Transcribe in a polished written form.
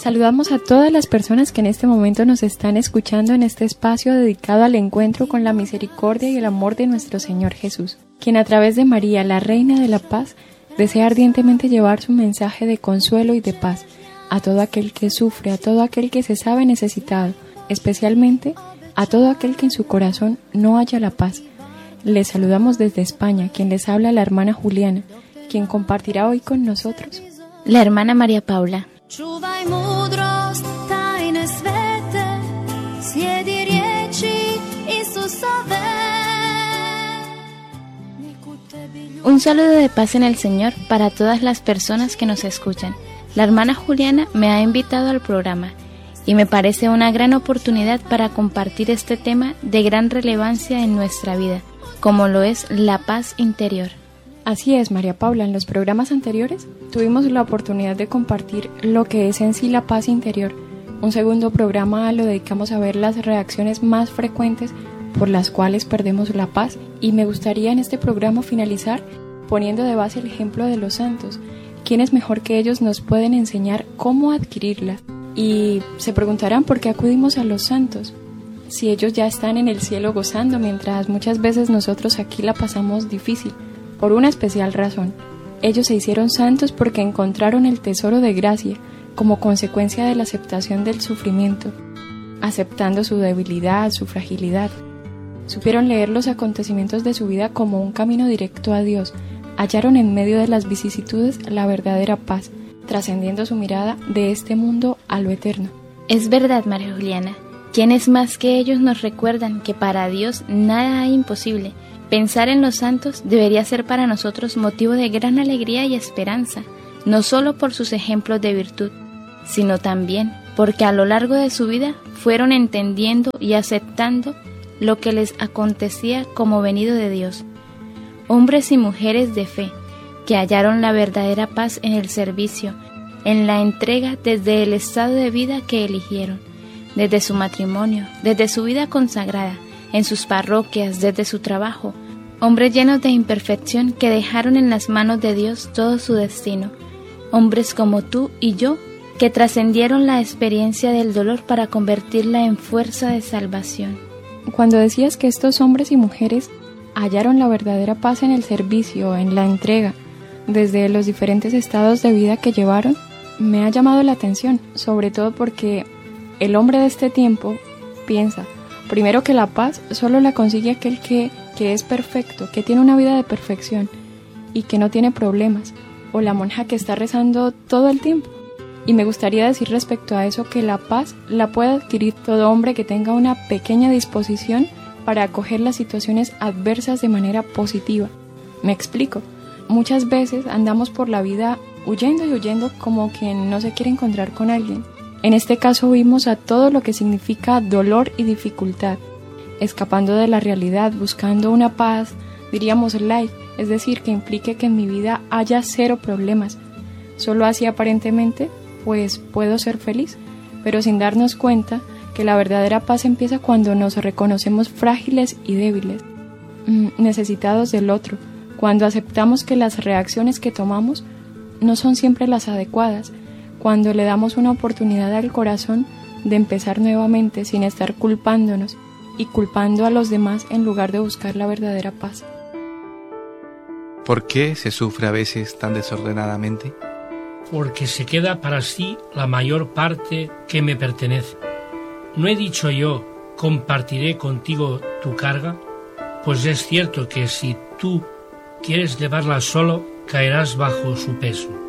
Saludamos a todas las personas que en este momento nos están escuchando en este espacio dedicado al encuentro con la misericordia y el amor de nuestro Señor Jesús, quien a través de María, la Reina de la Paz, desea ardientemente llevar su mensaje de consuelo y de paz a todo aquel que sufre, a todo aquel que se sabe necesitado, especialmente a todo aquel que en su corazón no haya la paz. Les saludamos desde España, quien les habla la hermana Juliana, quien compartirá hoy con nosotros la hermana María Paula. Un saludo de paz en el Señor para todas las personas que nos escuchan. La hermana Juliana me ha invitado al programa y me parece una gran oportunidad para compartir este tema de gran relevancia en nuestra vida, como lo es la paz interior. Así es, María Paula, en los programas anteriores tuvimos la oportunidad de compartir lo que es en sí la paz interior. Un segundo programa lo dedicamos a ver las reacciones más frecuentes por las cuales perdemos la paz, y me gustaría en este programa finalizar poniendo de base el ejemplo de los santos. ¿Quiénes mejor que ellos nos pueden enseñar cómo adquirirla? Y se preguntarán por qué acudimos a los santos, si ellos ya están en el cielo gozando, mientras muchas veces nosotros aquí la pasamos difícil. Por una especial razón, ellos se hicieron santos porque encontraron el tesoro de gracia como consecuencia de la aceptación del sufrimiento, aceptando su debilidad, su fragilidad. Supieron leer los acontecimientos de su vida como un camino directo a Dios, hallaron en medio de las vicisitudes la verdadera paz, trascendiendo su mirada de este mundo a lo eterno. Es verdad, María Juliana, quienes más que ellos nos recuerdan que para Dios nada hay imposible. Pensar en los santos debería ser para nosotros motivo de gran alegría y esperanza, no solo por sus ejemplos de virtud, sino también porque a lo largo de su vida fueron entendiendo y aceptando lo que les acontecía como venido de Dios. Hombres y mujeres de fe, que hallaron la verdadera paz en el servicio, en la entrega desde el estado de vida que eligieron, desde su matrimonio, desde su vida consagrada, en sus parroquias, desde su trabajo, hombres llenos de imperfección que dejaron en las manos de Dios todo su destino, hombres como tú y yo, que trascendieron la experiencia del dolor para convertirla en fuerza de salvación. Cuando decías que estos hombres y mujeres hallaron la verdadera paz en el servicio, en la entrega, desde los diferentes estados de vida que llevaron, me ha llamado la atención, sobre todo porque el hombre de este tiempo piensa, primero, que la paz solo la consigue aquel que es perfecto, que tiene una vida de perfección y que no tiene problemas, o la monja que está rezando todo el tiempo. Y me gustaría decir respecto a eso que la paz la puede adquirir todo hombre que tenga una pequeña disposición para acoger las situaciones adversas de manera positiva. Me explico. Muchas veces andamos por la vida huyendo y huyendo como quien no se quiere encontrar con alguien. En este caso huimos a todo lo que significa dolor y dificultad, escapando de la realidad, buscando una paz, diríamos light, es decir, que implique que en mi vida haya cero problemas. Solo así aparentemente, pues puedo ser feliz, pero sin darnos cuenta que la verdadera paz empieza cuando nos reconocemos frágiles y débiles, necesitados del otro, cuando aceptamos que las reacciones que tomamos no son siempre las adecuadas, cuando le damos una oportunidad al corazón de empezar nuevamente sin estar culpándonos y culpando a los demás en lugar de buscar la verdadera paz. ¿Por qué se sufre a veces tan desordenadamente? Porque se queda para sí la mayor parte que me pertenece. ¿No he dicho yo, compartiré contigo tu carga? Pues es cierto que si tú quieres llevarla solo, caerás bajo su peso.